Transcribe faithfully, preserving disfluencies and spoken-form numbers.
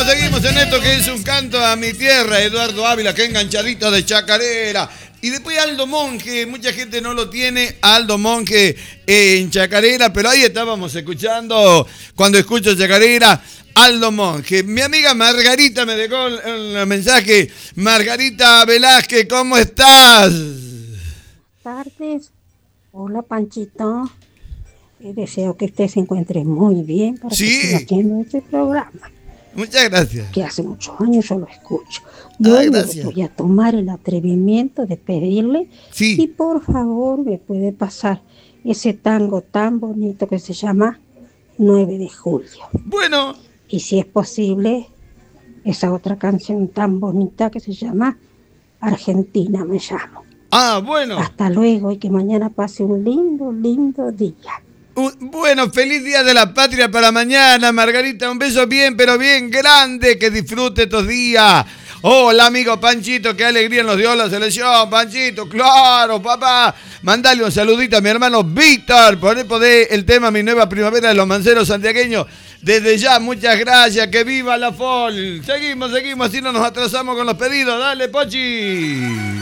seguimos en esto que es un canto a mi tierra. Eduardo Ávila, que enganchadito de Chacarera. Y después Aldo Monge, mucha gente no lo tiene, Aldo Monge en Chacarera, pero ahí estábamos escuchando, cuando escucho Chacarera, Aldo Monge. Mi amiga Margarita me dejó el mensaje. Margarita Velázquez, ¿cómo estás? Buenas tardes. Hola, Panchito. Eh, deseo que usted se encuentre muy bien para Sí. que siga haciendo este programa, Muchas gracias. que hace muchos años yo lo escucho. Y Ay, hoy me gracias. voy a tomar el atrevimiento de pedirle Sí. si por favor me puede pasar ese tango tan bonito que se llama nueve de julio. Bueno, Y si es posible, esa otra canción tan bonita que se llama Argentina me llamo. ah, bueno. Hasta luego y que mañana pase un lindo, lindo día. Un- Bueno, feliz Día de la Patria para mañana, Margarita. Un beso bien, pero bien grande. Que disfrute estos días. Hola, amigo Panchito. Qué alegría nos dio la selección, Panchito. Claro, papá. Mandale un saludito a mi hermano Víctor. Por poder el tema Mi Nueva Primavera de los Manceros Santiagueños. Desde ya, muchas gracias. Que viva la F O L. Seguimos, seguimos. Así no nos atrasamos con los pedidos. Dale, Pochi.